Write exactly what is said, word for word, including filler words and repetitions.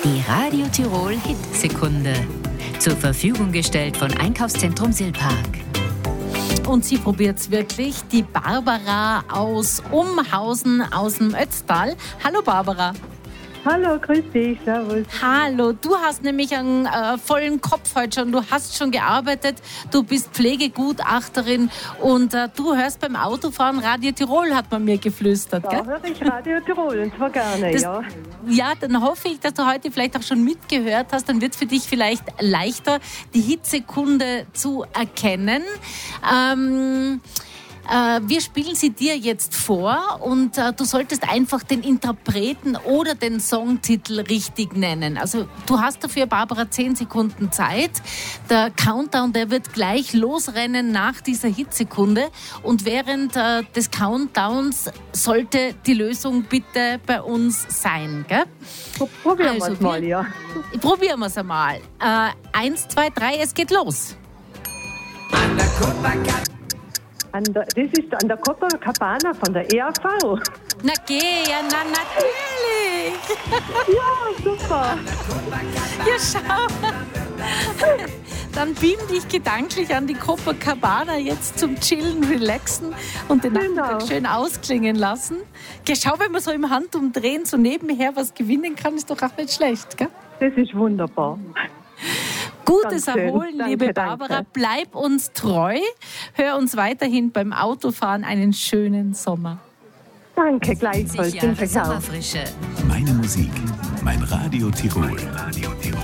Die Radio Tirol Hitsekunde. Zur Verfügung gestellt von Einkaufszentrum Silpark. Und sie probiert es wirklich, die Barbara aus Umhausen aus dem Ötztal. Hallo Barbara. Hallo, grüß dich, servus. Hallo, du hast nämlich einen äh, vollen Kopf heute schon. Du hast schon gearbeitet, du bist Pflegegutachterin und äh, du hörst beim Autofahren Radio Tirol, hat man mir geflüstert. Da gell? höre ich Radio Tirol und zwar gerne, Das, ja. Ja, dann hoffe ich, dass du heute vielleicht auch schon mitgehört hast. Dann wird es für dich vielleicht leichter, die Hitsekunde zu erkennen. Ähm... Äh, wir spielen sie dir jetzt vor und äh, du solltest einfach den Interpreten oder den Songtitel richtig nennen. Also du hast dafür, Barbara, zehn Sekunden Zeit. Der Countdown, der wird gleich losrennen nach dieser Hitsekunde und während äh, des Countdowns sollte die Lösung bitte bei uns sein, gell? Probieren wir Also, es mal, ja. Probieren wir es einmal. Äh, eins, zwei, drei, es geht los. An der, das ist an der Copacabana von der E A V. Na geh, ja, na natürlich. Ja, super. Ja, schau. Dann beam dich gedanklich an die Copacabana jetzt zum Chillen, Relaxen und den Genau. Nachmittag schön ausklingen lassen. Geh, schau, wenn man so im Handumdrehen so nebenher was gewinnen kann, ist doch auch nicht schlecht, gell? Das ist wunderbar. Gutes Dankeschön. Erholen, Danke, liebe danke. Barbara. Bleib uns treu. Hör uns weiterhin beim Autofahren einen schönen Sommer. Danke, gleichfalls. zwanzig Den Jahre Verkauf. Sommerfrische. Meine Musik, mein Radio Tirol.